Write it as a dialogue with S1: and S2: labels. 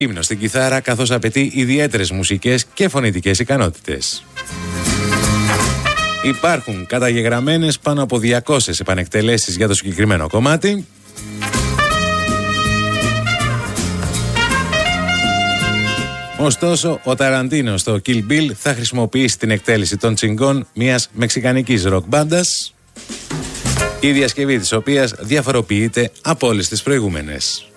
S1: ύμνο στην κιθάρα, καθώς απαιτεί ιδιαίτερες μουσικές και φωνητικές ικανότητες. Υπάρχουν καταγεγραμμένες πάνω από 200 επανεκτελέσεις για το συγκεκριμένο κομμάτι. Ωστόσο, ο Ταραντίνο στο Kill Bill θα χρησιμοποιήσει την εκτέλεση των τσιγκών μιας μεξικανικής ροκ μπάντας, η διασκευή της οποίας διαφοροποιείται από όλες τις προηγούμενες.